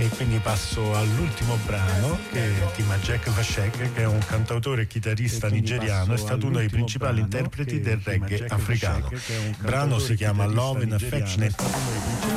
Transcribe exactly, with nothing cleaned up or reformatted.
E quindi passo all'ultimo brano, che è Tima Jack Vashek, che è un cantautore e chitarrista nigeriano, è stato uno dei principali interpreti del reggae africano. Il brano si chiama Love and Affectionate.